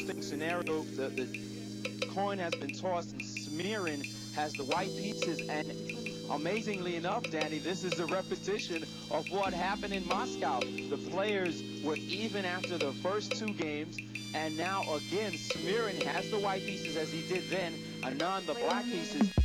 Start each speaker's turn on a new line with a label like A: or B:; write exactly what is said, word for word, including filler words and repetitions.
A: interesting scenario. The, the coin has been tossed, and Smirin has the white pieces. And amazingly enough, Danny, this is a repetition of what happened in Moscow. The players were even after the first two games. And now again, Smirin has the white pieces as he did then. Anand the black pieces.